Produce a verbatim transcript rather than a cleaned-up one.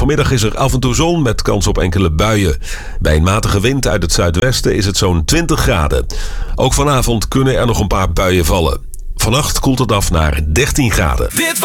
Vanmiddag is er af en toe zon met kans op enkele buien. Bij een matige wind uit het zuidwesten is het zo'n twintig graden. Ook vanavond kunnen er nog een paar buien vallen. Vannacht koelt het af naar dertien graden. Dit